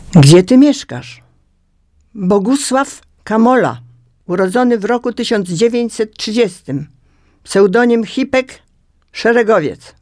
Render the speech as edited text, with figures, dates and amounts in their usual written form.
Gdzie ty mieszkasz? Bogusław Kamola, urodzony w roku 1930. Pseudonim Hipek, szeregowiec.